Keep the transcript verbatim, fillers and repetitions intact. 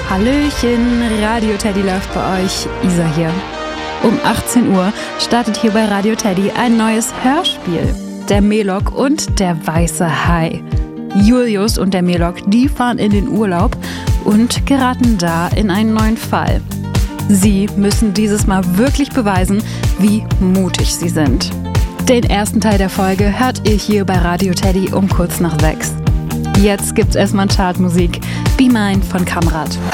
Hallöchen, Radio Teddy läuft bei euch, Isa hier. Um achtzehn Uhr startet hier bei Radio Teddy ein neues Hörspiel. Der Melok und der weiße Hai. Julius und der Melok, die fahren in den Urlaub und geraten da in einen neuen Fall. Sie müssen dieses Mal wirklich beweisen, wie mutig sie sind. Den ersten Teil der Folge hört ihr hier bei Radio Teddy um kurz nach sechs. Jetzt gibt's erstmal Chartmusik, Be Mine von Kamrat.